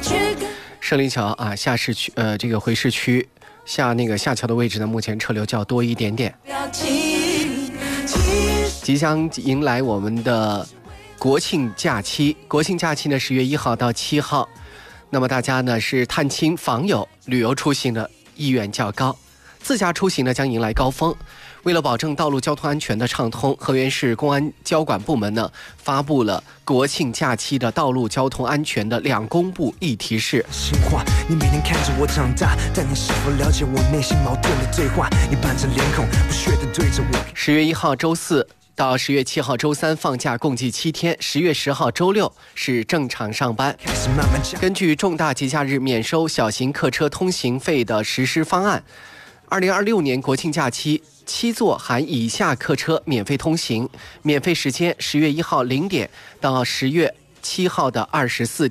胜利桥啊，下市区这个回市区下桥的位置呢，目前车流较多一点点。即将迎来我们的国庆假期，国庆假期呢10月1号到7号，那么大家呢是探亲访友、旅游出行的意愿较高，自驾出行呢将迎来高峰。为了保证道路交通安全的畅通，河源市公安交管部门呢发布了国庆假期的道路交通安全的2公布1提示。 你每天看着我长大，但你是否了解我内心矛盾的对话？你板着脸孔，不屑地对着我。10 月1号周4到10月7号周3放假，共计7天。10月10号周6是正常上班。根据重大节假日免收小型客车通行费的实施方案，2026年国庆假期7座含以下客车免费通行，免费时间10月1号0点到10月7号的24